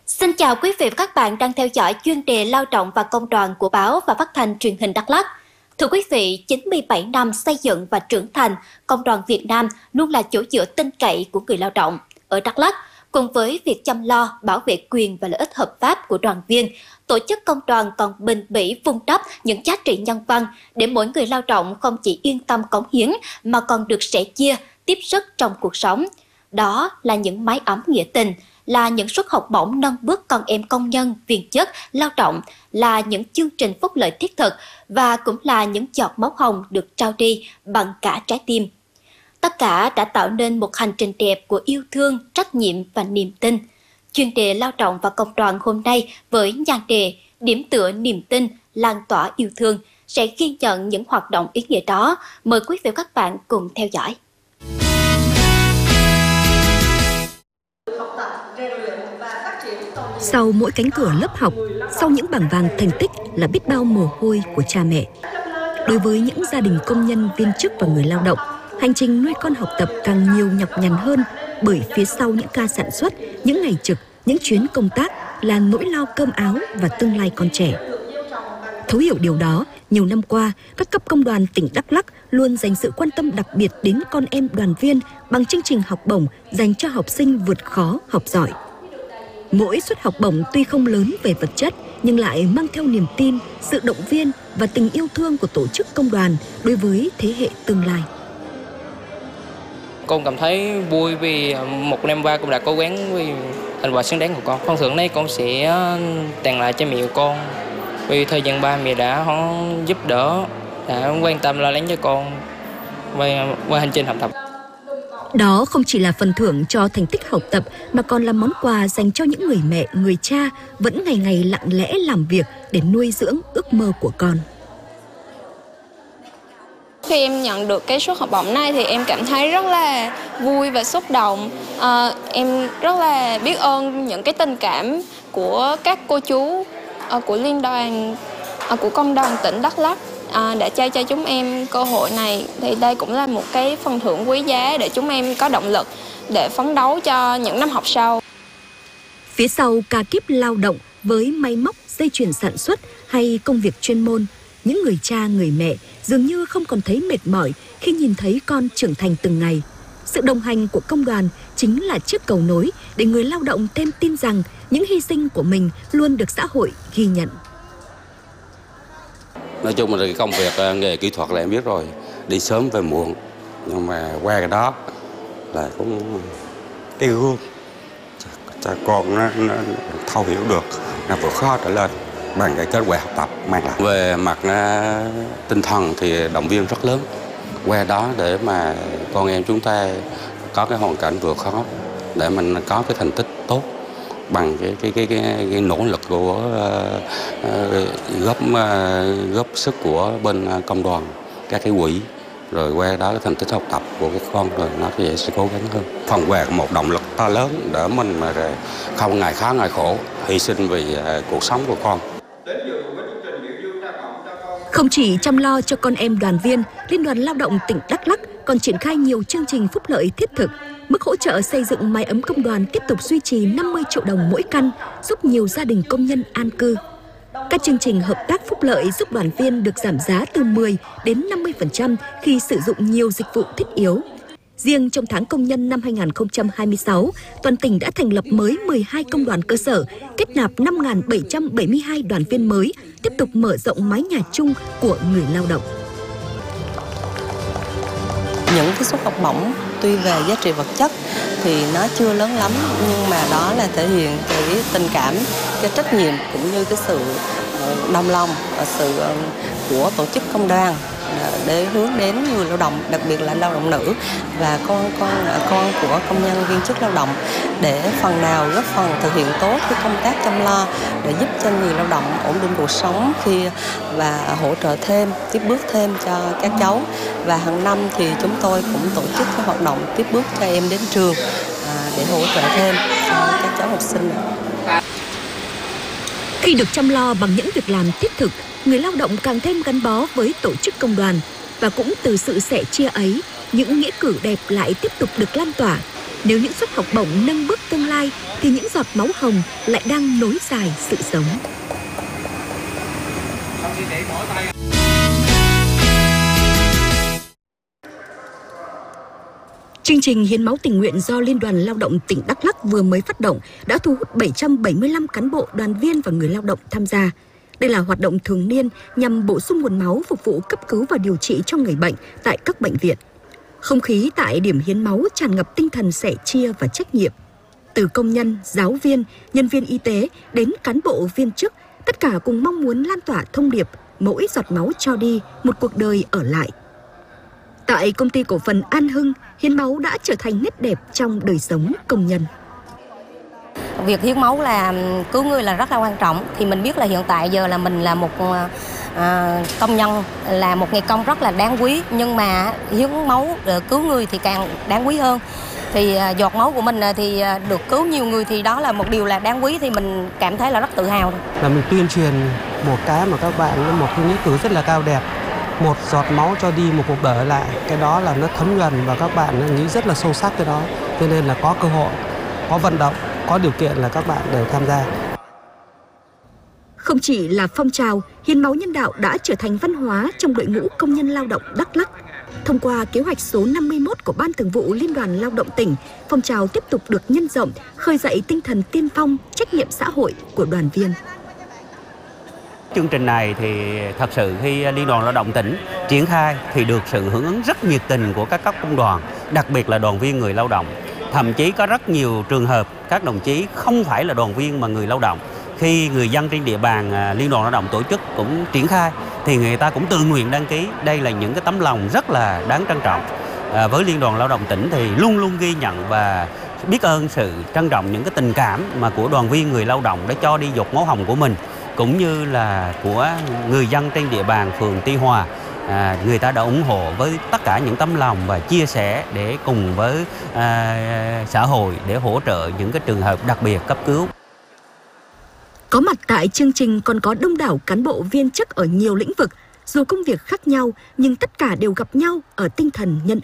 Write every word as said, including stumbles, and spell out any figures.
Xin chào quý vị và các bạn đang theo dõi chuyên đề lao động và công đoàn của báo và phát thanh truyền hình Đắk Lắk. Thưa quý vị, chín mươi bảy năm xây dựng và trưởng thành, Công đoàn Việt Nam luôn là chỗ dựa tin cậy của người lao động. Ở Đắk Lắk, cùng với việc chăm lo, bảo vệ quyền và lợi ích hợp pháp của đoàn viên, tổ chức công đoàn còn bền bỉ vun đắp những giá trị nhân văn để mỗi người lao động không chỉ yên tâm cống hiến mà còn được sẻ chia, tiếp sức trong cuộc sống. Đó là những mái ấm nghĩa tình, là những suất học bổng nâng bước con em công nhân, viên chức, lao động, là những chương trình phúc lợi thiết thực và cũng là những giọt máu hồng được trao đi bằng cả trái tim. Tất cả đã tạo nên một hành trình đẹp của yêu thương, trách nhiệm và niềm tin. Chuyên đề lao động và công đoàn hôm nay với nhan đề Điểm tựa niềm tin, lan tỏa yêu thương sẽ ghi nhận những hoạt động ý nghĩa đó. Mời quý vị và các bạn cùng theo dõi. Sau mỗi cánh cửa lớp học, sau những bảng vàng thành tích là biết bao mồ hôi của cha mẹ. Đối với những gia đình công nhân, viên chức và người lao động, hành trình nuôi con học tập càng nhiều nhọc nhằn hơn, bởi phía sau những ca sản xuất, những ngày trực, những chuyến công tác là nỗi lo cơm áo và tương lai con trẻ. Thấu hiểu điều đó, nhiều năm qua, các cấp công đoàn tỉnh Đắk Lắk luôn dành sự quan tâm đặc biệt đến con em đoàn viên bằng chương trình học bổng dành cho học sinh vượt khó, học giỏi. Mỗi suất học bổng tuy không lớn về vật chất nhưng lại mang theo niềm tin, sự động viên và tình yêu thương của tổ chức công đoàn đối với thế hệ tương lai. Con cảm thấy vui vì một năm qua con đã cố gắng vì thành quả xứng đáng của con. Phần thưởng này con sẽ tặng lại cho mẹ của con vì thời gian ba mẹ đã giúp đỡ, đã quan tâm lo lắng cho con qua, qua hành trình học tập. Đó không chỉ là phần thưởng cho thành tích học tập mà còn là món quà dành cho những người mẹ, người cha vẫn ngày ngày lặng lẽ làm việc để nuôi dưỡng ước mơ của con. Khi em nhận được cái suất học bổng này thì em cảm thấy rất là vui và xúc động. À, em rất là biết ơn những cái tình cảm của các cô chú à, của liên đoàn, à, của công đoàn tỉnh Đắk Lắk à, đã trao cho chúng em cơ hội này. Thì đây cũng là một cái phần thưởng quý giá để chúng em có động lực để phấn đấu cho những năm học sau. Phía sau ca kíp lao động với máy móc, dây chuyền sản xuất hay công việc chuyên môn, những người cha, người mẹ dường như không còn thấy mệt mỏi khi nhìn thấy con trưởng thành từng ngày. Sự đồng hành của công đoàn chính là chiếc cầu nối để người lao động thêm tin rằng những hy sinh của mình luôn được xã hội ghi nhận. Nói chung là cái công việc nghề kỹ thuật là em biết rồi, đi sớm về muộn. Nhưng mà qua cái đó là cũng cái gương cho con nó, nó thấu hiểu được, nó vượt khó trở lên bằng cái kết quả học tập mang lại. Về mặt uh, tinh thần thì động viên rất lớn. Qua đó để mà con em chúng ta có cái hoàn cảnh vượt khó để mình có cái thành tích tốt bằng cái cái cái cái, cái nỗ lực của uh, uh, góp uh, góp sức của bên công đoàn, các cái quỹ, rồi qua đó cái thành tích học tập của các con rồi nó thì sẽ cố gắng hơn. Phần quà một động lực to lớn để mình mà không ngày khó ngày khổ, hy sinh vì uh, cuộc sống của con. Không chỉ chăm lo cho con em đoàn viên, Liên đoàn Lao động tỉnh Đắk Lắk còn triển khai nhiều chương trình phúc lợi thiết thực. Mức hỗ trợ xây dựng mái ấm công đoàn tiếp tục duy trì năm mươi triệu đồng mỗi căn, giúp nhiều gia đình công nhân an cư. Các chương trình hợp tác phúc lợi giúp đoàn viên được giảm giá từ mười đến năm mươi phần trăm khi sử dụng nhiều dịch vụ thiết yếu. Riêng trong tháng công nhân năm hai nghìn không trăm hai mươi sáu, toàn tỉnh đã thành lập mới mười hai công đoàn cơ sở, kết nạp năm nghìn bảy trăm bảy mươi hai đoàn viên mới, tiếp tục mở rộng mái nhà chung của người lao động. Những cái suất học bổng tuy về giá trị vật chất thì nó chưa lớn lắm, nhưng mà đó là thể hiện cái tình cảm, cái trách nhiệm cũng như cái sự đồng lòng, sự của tổ chức công đoàn để hướng đến người lao động, đặc biệt là lao động nữ và con con con của công nhân viên chức lao động, để phần nào góp phần thực hiện tốt cái công tác chăm lo để giúp cho người lao động ổn định cuộc sống khi và hỗ trợ thêm, tiếp bước thêm cho các cháu. Và hàng năm thì chúng tôi cũng tổ chức cái hoạt động tiếp bước cho em đến trường à, để hỗ trợ thêm cho các cháu học sinh. Khi được chăm lo bằng những việc làm thiết thực, người lao động càng thêm gắn bó với tổ chức công đoàn, và cũng từ sự sẻ chia ấy, những nghĩa cử đẹp lại tiếp tục được lan tỏa. Nếu những suất học bổng nâng bước tương lai thì những giọt máu hồng lại đang nối dài sự sống. Chương trình hiến máu tình nguyện do Liên đoàn Lao động tỉnh Đắk Lắk vừa mới phát động đã thu hút bảy trăm bảy mươi lăm cán bộ, đoàn viên và người lao động tham gia. Đây là hoạt động thường niên nhằm bổ sung nguồn máu phục vụ cấp cứu và điều trị cho người bệnh tại các bệnh viện. Không khí tại điểm hiến máu tràn ngập tinh thần sẻ chia và trách nhiệm. Từ công nhân, giáo viên, nhân viên y tế đến cán bộ viên chức, tất cả cùng mong muốn lan tỏa thông điệp mỗi giọt máu cho đi, một cuộc đời ở lại. Tại công ty cổ phần An Hưng, hiến máu đã trở thành nét đẹp trong đời sống công nhân. Việc hiến máu là cứu người là rất là quan trọng. Thì mình biết là hiện tại giờ là mình là một à, công nhân, là một nghề công rất là đáng quý. Nhưng mà hiến máu để cứu người thì càng đáng quý hơn. Thì à, giọt máu của mình thì được cứu nhiều người thì đó là một điều là đáng quý. Thì mình cảm thấy là rất tự hào. Là mình tuyên truyền một cái mà các bạn, một cái nghĩa cử rất là cao đẹp. Một giọt máu cho đi, một cuộc đời ở lại. Cái đó là nó thấm nhuần và các bạn nghĩ rất là sâu sắc cái đó. Cho nên là có cơ hội, có vận động, có điều kiện là các bạn đều tham gia. Không chỉ là phong trào, hiến máu nhân đạo đã trở thành văn hóa trong đội ngũ công nhân lao động Đắk Lắk. Thông qua kế hoạch số năm mươi mốt của Ban Thường vụ Liên đoàn Lao động tỉnh, phong trào tiếp tục được nhân rộng, khơi dậy tinh thần tiên phong, trách nhiệm xã hội của đoàn viên. Chương trình này thì thật sự khi Liên đoàn Lao động tỉnh triển khai thì được sự hưởng ứng rất nhiệt tình của các cấp công đoàn, đặc biệt là đoàn viên người lao động. Thậm chí có rất nhiều trường hợp các đồng chí không phải là đoàn viên mà người lao động. Khi người dân trên địa bàn Liên đoàn Lao động tổ chức cũng triển khai thì người ta cũng tự nguyện đăng ký. Đây là những cái tấm lòng rất là đáng trân trọng. À, với Liên đoàn Lao động tỉnh thì luôn luôn ghi nhận và biết ơn sự trân trọng những cái tình cảm mà của đoàn viên người lao động đã cho đi giọt máu hồng của mình, cũng như là của người dân trên địa bàn phường Tuy Hòa. À, người ta đã ủng hộ với tất cả những tấm lòng và chia sẻ để cùng với à, xã hội để hỗ trợ những cái trường hợp đặc biệt cấp cứu. Có mặt tại chương trình còn có đông đảo cán bộ viên chức ở nhiều lĩnh vực, dù công việc khác nhau nhưng tất cả đều gặp nhau ở tinh thần nhân